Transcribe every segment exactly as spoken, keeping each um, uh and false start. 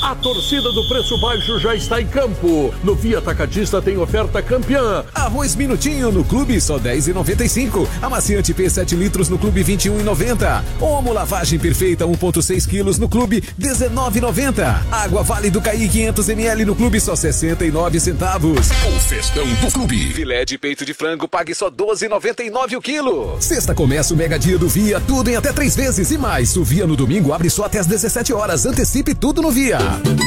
A torcida do preço baixo já está em campo. No Via Atacadista tem oferta campeã. Arroz Minutinho no Clube só dez reais e noventa e cinco centavos. Amaciante P sete litros no Clube vinte e um reais e noventa centavos. Omo Lavagem Perfeita um vírgula seis quilos no Clube dezenove reais e noventa centavos. Água Vale do Caí quinhentos mililitros no Clube só sessenta e nove centavos. O festão do Clube. Filé de peito de frango pague só doze reais e noventa e nove centavos o quilo. Sexta começa o Mega Dia do Via, tudo em até três vezes e mais. O Via no domingo abre só até às dezessete horas. Antecipe tudo no Via.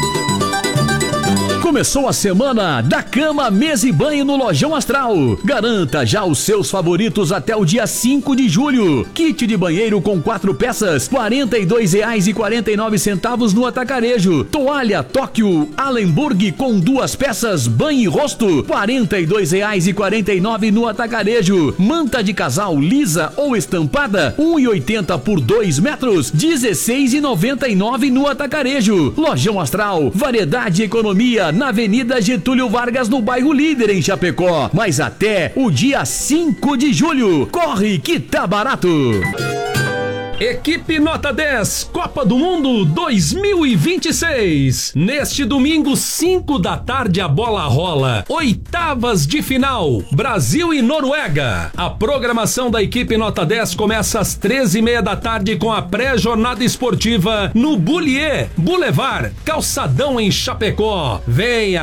Começou a semana da cama, mesa e banho no Lojão Astral. Garanta já os seus favoritos até o dia cinco de julho. Kit de banheiro com quatro peças, quarenta e dois reais e quarenta e nove centavos no Atacarejo. Toalha Tóquio Allenburg com duas peças, banho e rosto, quarenta e dois reais e quarenta e nove centavos no Atacarejo. Manta de casal lisa ou estampada, um e oitenta por dois metros, dezesseis e noventa e nove no Atacarejo. Lojão Astral, variedade e economia na Avenida Getúlio Vargas, no bairro Líder, em Chapecó. Mas até o dia cinco de julho. Corre que tá barato! Equipe Nota dez, Copa do Mundo dois mil e vinte e seis. Neste domingo, cinco da tarde, a bola rola. Oitavas de final, Brasil e Noruega. A programação da equipe Nota dez começa às treze e meia da tarde com a pré-jornada esportiva no Bullier Boulevard, Calçadão, em Chapecó. Venha